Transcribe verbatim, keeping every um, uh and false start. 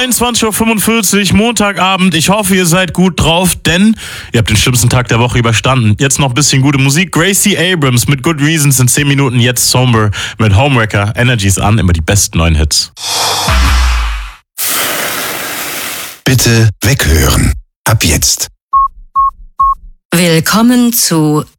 einundzwanzig Uhr fünfundvierzig, Montagabend. Ich hoffe, ihr seid gut drauf, denn ihr habt den schlimmsten Tag der Woche überstanden. Jetzt noch ein bisschen gute Musik. Gracie Abrams mit Good Reasons in zehn Minuten. Jetzt Somber mit Homewrecker. Energies an, immer die besten neuen Hits. Bitte weghören. Ab jetzt. Willkommen zu